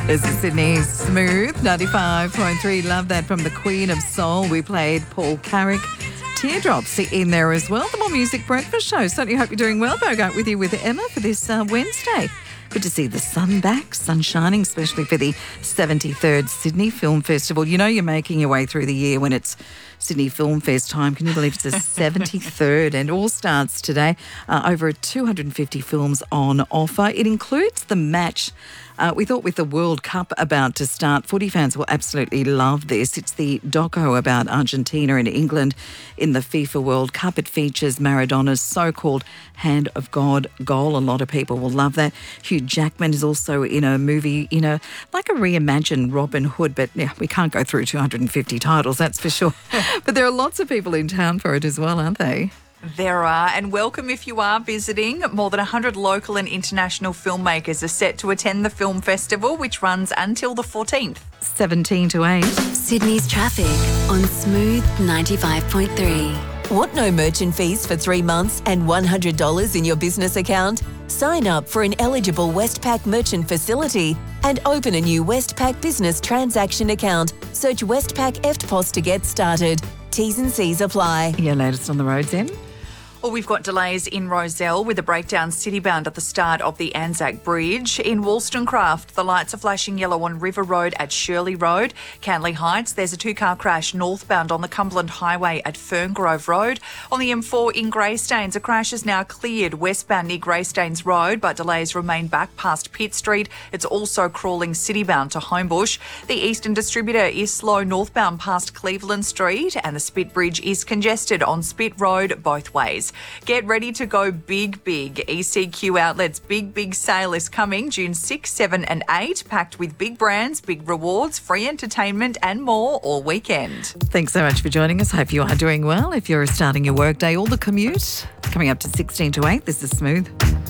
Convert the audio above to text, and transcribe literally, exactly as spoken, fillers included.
This is Sydney's Smooth ninety-five point three. Love that from the Queen of Soul. We played Paul Carrick. Teardrops in there as well. The More Music Breakfast Show. Certainly hope you're doing well. Bogart with you with Emma for this uh, Wednesday. Good to see the sun back, sun shining, especially for the seventy-third Sydney Film Festival. You know you're making your way through the year when it's Sydney Film Fest time. Can you believe it's the seventy-third and all starts today? Uh, over two hundred fifty films on offer. It includes The Match. Uh, we thought with the World Cup about to start, footy fans will absolutely love this. It's the doco about Argentina and England in the FIFA World Cup. It features Maradona's so-called Hand of God goal. A lot of people will love that. Hugh Jackman is also in a movie, you know, like a reimagined Robin Hood, but yeah, we can't go through two hundred fifty titles, that's for sure. But there are lots of people in town for it as well, aren't they? There are, and welcome if you are visiting. More than one hundred local and international filmmakers are set to attend the film festival, which runs until the fourteenth. seventeen to eight. Sydney's traffic on Smooth ninety-five point three. Want no merchant fees for three months and one hundred dollars in your business account? Sign up for an eligible Westpac merchant facility and open a new Westpac business transaction account. Search Westpac E F T P O S to get started. T's and C's apply. Your latest on the roads, Em? Well, we've got delays in Rozelle with a breakdown citybound at the start of the Anzac Bridge. In Wollstonecraft, the lights are flashing yellow on River Road at Shirley Road. Canley Heights, there's a two-car crash northbound on the Cumberland Highway at Ferngrove Road. On the M four in Greystanes, a crash is now cleared westbound near Greystanes Road, but delays remain back past Pitt Street. It's also crawling citybound to Homebush. The Eastern Distributor is slow northbound past Cleveland Street, and the Spit Bridge is congested on Spit Road both ways. Get ready to go big, big. E C Q Outlet's Big, Big Sale is coming June sixth, seventh and eighth, packed with big brands, big rewards, free entertainment and more all weekend. Thanks so much for joining us. Hope you are doing well. If you're starting your workday or the commute, coming up to sixteen to eight, this is Smooth.